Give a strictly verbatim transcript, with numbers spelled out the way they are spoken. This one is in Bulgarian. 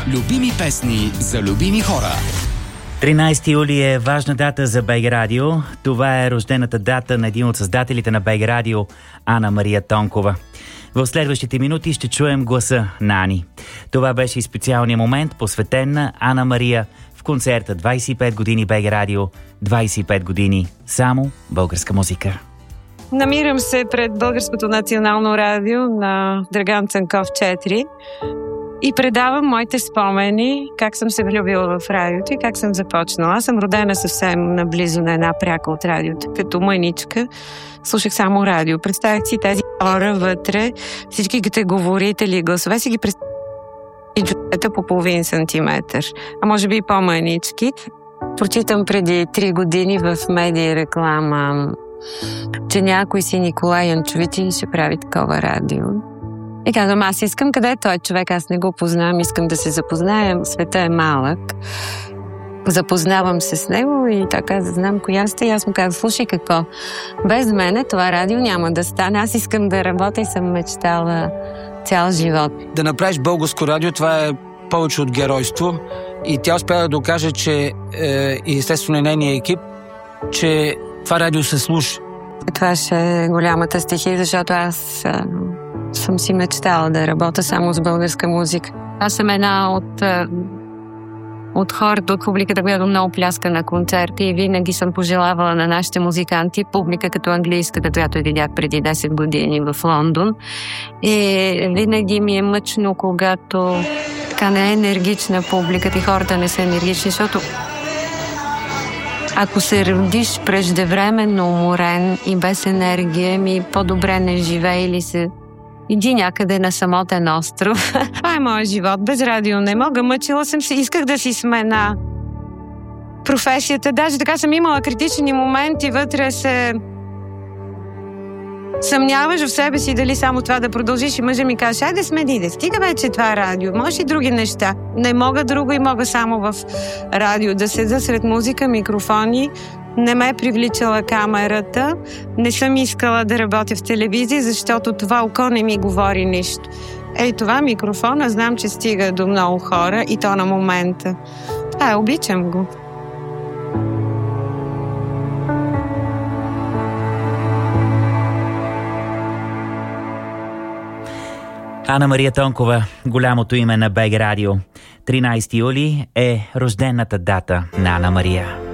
Любими песни за любими хора. тринайсети юли е важна дата за БГ Радио. Това е рождената дата на един от създателите на БГ Радио, Ана Мария Тонкова. В следващите минути ще чуем гласа на Ани. Това беше и специалният момент, посветен на Ана Мария в концерта двайсет и пет години БГ Радио, двайсет и пет години само българска музика. Намирам се пред Българското национално радио на Драган Цанков четири и предавам моите спомени, как съм се влюбила в радиото и как съм започнала. Аз съм родена съвсем наблизо на една пряка от радиото. Като мъничка слушах само радио. Представях си тези хора вътре, всички говорители, гласове си ги представях и джуета по половин сантиметър, а може би и по-мънички. Прочитам преди три години в медия реклама, че някой си Николай Янчович ще прави такова радио. И казвам, аз искам, къде е той човек, аз не го познавам, искам да се запознаем, света е малък. Запознавам се с него и той каза, знам коя сте, и аз му казвам, слушай какво, без мене това радио няма да стане, аз искам да работя и съм мечтала цял живот. Да направиш българско радио, това е повече от геройство и тя успя да докаже, че е, естествено нейният екип, че това радио се слуша. Това ще е голямата стихия, защото аз а, съм си мечтала да работя само с българска музика. Аз съм една от, от хората, от публиката, която много пляска на концерти и винаги съм пожелавала на нашите музиканти, публика като английската, която видях преди десет години в Лондон. И винаги ми е мъчно, когато така не е енергична публиката и хората не са енергични, защото ако се родиш преждевременно уморен и без енергия, ми по-добре не живее или се иди някъде на самотен остров. Това е моят живот. Без радио не мога. Мъчила съм се. Исках да си смена професията. Даже така съм имала критични моменти. Вътре се съмняваш в себе си дали само това да продължиш. И мъжа ми каже, айде смени, да стига вече това радио. Може и други неща. Не мога друго и мога само в радио. Да седа сред музика, микрофони. Не ме е привличала камерата. Не съм искала да работя в телевизия, защото това око не ми говори нищо. Ей, това микрофона, знам, че стига до много хора и то на момента. Това е, обичам го. Ана Мария Тонкова, голямото име на БГ Радио. тринайсети юли е рождената дата на Ана Мария.